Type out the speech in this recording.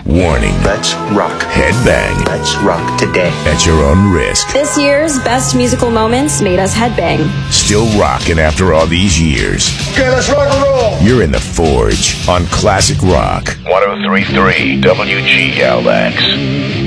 Warning. Let's rock. Headbang. Let's rock today. At your own risk. This year's best musical moments made us headbang. Still rocking after all these years. Okay, let's rock and roll. You're in the Forge on Classic Rock. 103.3 WGLX.